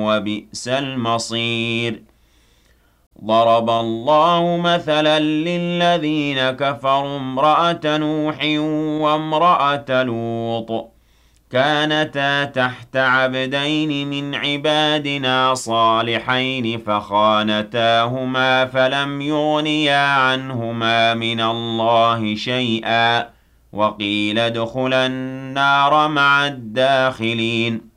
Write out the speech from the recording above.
وبئس المصير ضرب الله مثلا للذين كفروا امرأة نوح وامرأة لوط كانتا تحت عبدين من عبادنا صالحين فخانتاهما فلم يغنيا عنهما من الله شيئا وقيل ادخلا النار مع الداخلين